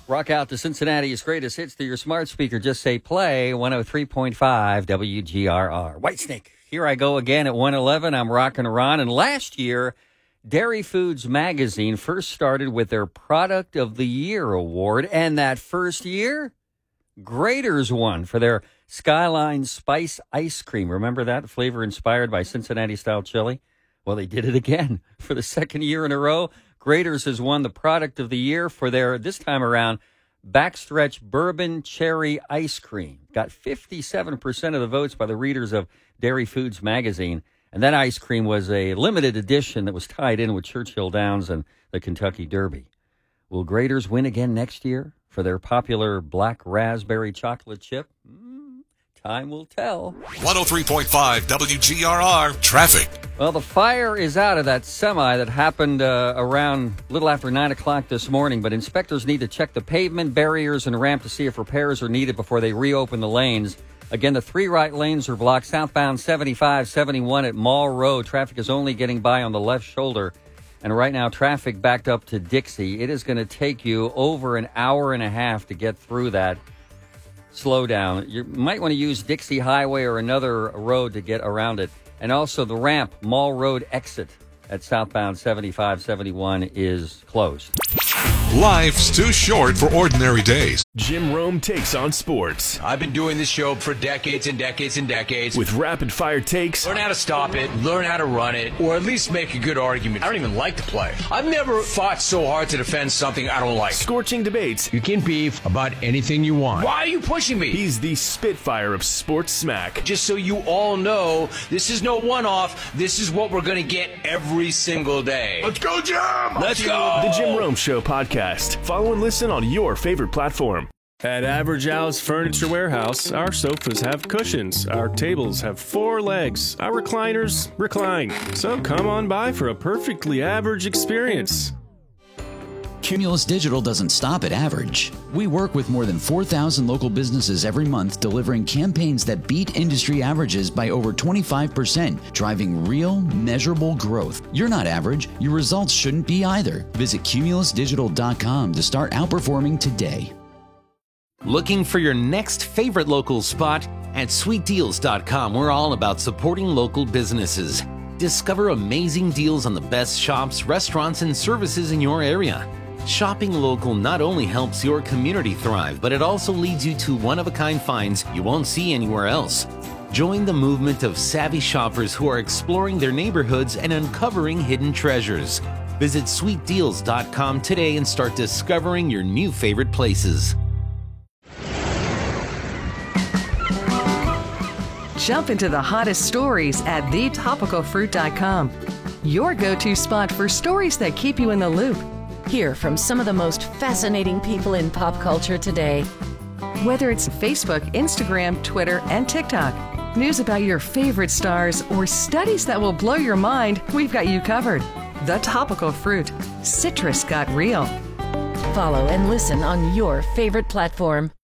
Rock out to Cincinnati's greatest hits through your smart speaker. Just say play 103.5 WGRR. Whitesnake, here I go again at 111. I'm rocking Ron. And last year, Dairy Foods Magazine first started with their Product of the Year award. And that first year, Graeter's won for their Skyline Spice Ice Cream. Remember that? Flavor inspired by Cincinnati-style chili? Well, they did it again for the second year in a row. Graeter's has won the Product of the Year for their, this time around, Backstretch Bourbon Cherry Ice Cream. Got 57% of the votes by the readers of Dairy Foods Magazine. And that ice cream was a limited edition that was tied in with Churchill Downs and the Kentucky Derby. Will Graeter's win again next year for their popular black raspberry chocolate chip? Time will tell. 103.5 WGRR traffic. Well, the fire is out of that semi that happened around a little after 9 o'clock this morning, but inspectors need to check the pavement, barriers, and ramp to see if repairs are needed before they reopen the lanes. Again, the three right lanes are blocked. Southbound 75, 71 at Mall Road. Traffic is only getting by on the left shoulder. And right now, traffic backed up to Dixie. It is going to take you over an hour and a half to get through that. Slow down. You might want to use Dixie Highway or another road to get around it. And also the ramp, Mall Road exit at southbound 75, 71 is closed. Life's too short for ordinary days. Jim Rome takes on sports. I've been doing this show for decades and decades and decades. With rapid-fire takes. Learn how to stop it, learn how to run it, or at least make a good argument. I don't even like to play. I've never fought so hard to defend something I don't like. Scorching debates. You can beef about anything you want. Why are you pushing me? He's the Spitfire of sports smack. Just so you all know, this is no one-off. This is what we're going to get every single day. Let's go, Jim! Let's go! The Jim Rome Show podcast. Follow and listen on your favorite platform. At Average Al's Furniture Warehouse, our sofas have cushions, our tables have 4 legs, our recliners recline. So come on by for a perfectly average experience. Cumulus Digital doesn't stop at average. We work with more than 4,000 local businesses every month, delivering campaigns that beat industry averages by over 25%, driving real, measurable growth. You're not average. Your results shouldn't be either. Visit cumulusdigital.com to start outperforming today. Looking for your next favorite local spot? At sweetdeals.com, we're all about supporting local businesses. Discover amazing deals on the best shops, restaurants, and services in your area. Shopping local not only helps your community thrive, but it also leads you to one-of-a-kind finds you won't see anywhere else. Join the movement of savvy shoppers who are exploring their neighborhoods and uncovering hidden treasures. Visit sweetdeals.com today and start discovering your new favorite places. Jump into the hottest stories at thetopicalfruit.com. Your go-to spot for stories that keep you in the loop. Hear from some of the most fascinating people in pop culture today. Whether it's Facebook, Instagram, Twitter, and TikTok, news about your favorite stars, or studies that will blow your mind, we've got you covered. The Topical Fruit. Citrus got real. Follow and listen on your favorite platform.